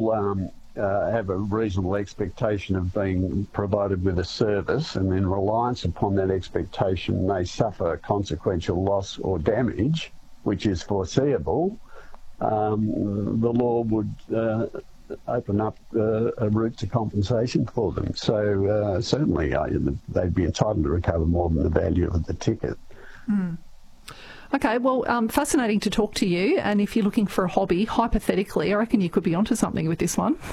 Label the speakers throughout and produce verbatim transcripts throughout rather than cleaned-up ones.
Speaker 1: people um, uh, have a reasonable expectation of being provided with a service, and in reliance upon that expectation they suffer consequential loss or damage, which is foreseeable, um, the law would uh, open up uh, a route to compensation for them. So uh, certainly uh, they'd be entitled to recover more than the value of the ticket.
Speaker 2: Mm. Okay, well, um, fascinating to talk to you. And if you're looking for a hobby, hypothetically, I reckon you could be onto something with this one.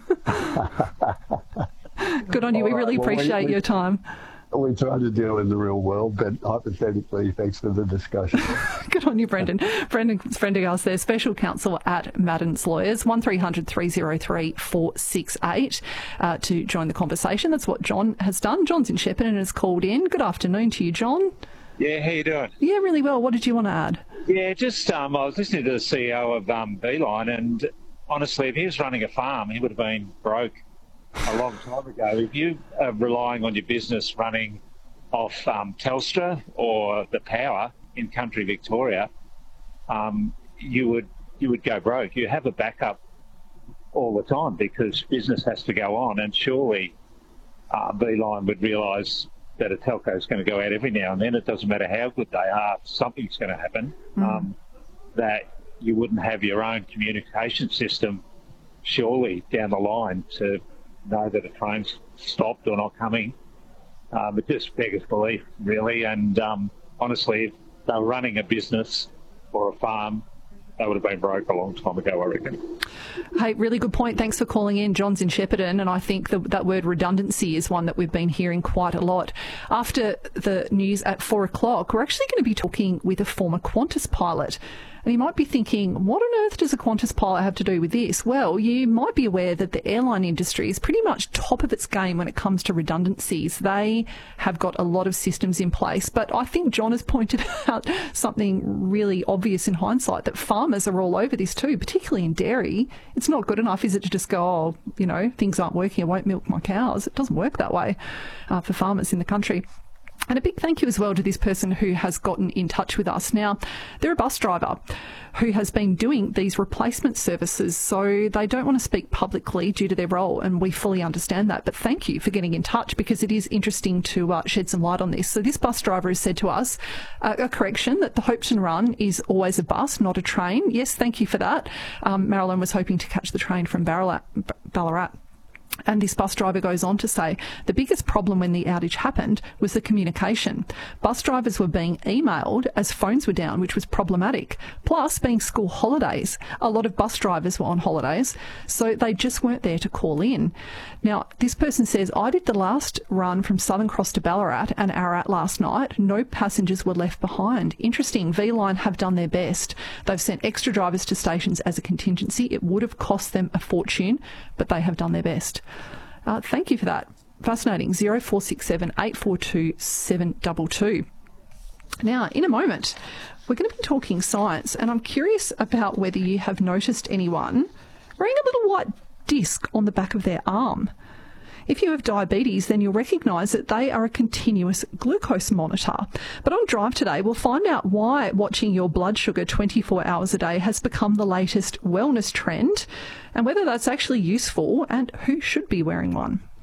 Speaker 2: Good on you. We really
Speaker 1: well,
Speaker 2: appreciate
Speaker 1: we, we,
Speaker 2: your time.
Speaker 1: We try to deal in the real world, but hypothetically, thanks for the discussion.
Speaker 2: Good on you, Brendan. Brendan Prendergast there, Special Counsel at Madden's Lawyers, one three hundred three oh three four six eight uh, to join the conversation. That's what John has done. John's in Shepparton and has called in. Good afternoon to you, John.
Speaker 3: Yeah, how you doing?
Speaker 2: Yeah, really well. What did you want to add?
Speaker 3: Yeah, just um, I was listening to the C E O of um, Beeline, and honestly, if he was running a farm, he would have been broke a long time ago. If you are relying on your business running off um, Telstra or the power in country Victoria, um, you would you would go broke. You have a backup all the time because business has to go on, and surely uh, Beeline would realise that a telco is going to go out every now and then. It doesn't matter how good they are, something's going to happen. Mm. Um, that you wouldn't have your own communication system surely down the line to know that a train's stopped or not coming. Um, it just beggars belief, really. And um, honestly, if they were running a business or a farm, they would have been broke a long time ago, I reckon.
Speaker 2: Hey, really good point. Thanks for calling in. John's in Shepparton, and I think the, that word redundancy is one that we've been hearing quite a lot. After the news at four o'clock, we're actually going to be talking with a former Qantas pilot. And you might be thinking, what on earth does a Qantas pilot have to do with this? Well, you might be aware that the airline industry is pretty much top of its game when it comes to redundancies. They have got a lot of systems in place. But I think John has pointed out something really obvious in hindsight, that farmers are all over this too, particularly in dairy. It's not good enough, is it, to just go, oh, you know, things aren't working, I won't milk my cows. It doesn't work that way uh, for farmers in the country. And a big thank you as well to this person who has gotten in touch with us. Now, they're a bus driver who has been doing these replacement services, so they don't want to speak publicly due to their role, and we fully understand that. But thank you for getting in touch, because it is interesting to uh, shed some light on this. So this bus driver has said to us, uh, a correction, that the Hopetoun Run is always a bus, not a train. Yes, thank you for that. Um, Marilyn was hoping to catch the train from Ballarat. Ballarat. And this bus driver goes on to say the biggest problem when the outage happened was the communication. Bus drivers were being emailed as phones were down, which was problematic. Plus, being school holidays, a lot of bus drivers were on holidays, so they just weren't there to call in. Now, this person says, I did the last run from Southern Cross to Ballarat and Ararat last night. No passengers were left behind. Interesting. V-Line have done their best. They've sent extra drivers to stations as a contingency. It would have cost them a fortune, but they have done their best. Uh, thank you for that. Fascinating. zero four six seven, eight four two, seven two two. Now, in a moment, we're going to be talking science, and I'm curious about whether you have noticed anyone wearing a little white disc on the back of their arm. If you have diabetes, then you'll recognise that they are a continuous glucose monitor. But on Drive today, we'll find out why watching your blood sugar twenty-four hours a day has become the latest wellness trend, and whether that's actually useful and who should be wearing one.